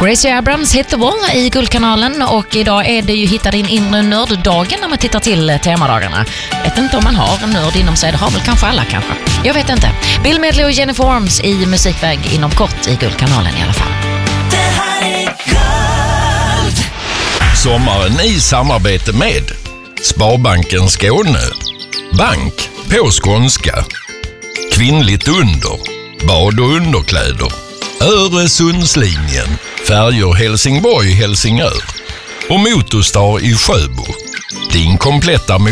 Gracie Abrams Hit the Wall i Guldkanalen, och idag är det ju Hitta din inre nörddagen när man tittar till temadagarna. Jag vet inte om man har en nörd inom sig, det har väl kanske alla kanske. Jag vet inte. Bill Medley och Jennifer Warnes i musikväg inom kort i Guldkanalen i alla fall. Det här är Guld. Sommaren i samarbete med Sparbanken Skåne, bank på skånska, kvinnligt under, bad och underkläder, Öresundslinjen, färjor Helsingborg-Helsingör och Motorstar i Sjöbo. Din kompletta